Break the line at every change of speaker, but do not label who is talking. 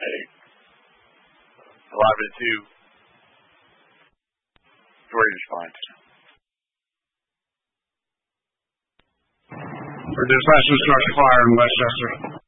A lot of it too. Great response.
For dispatch instruction fire in Westchester.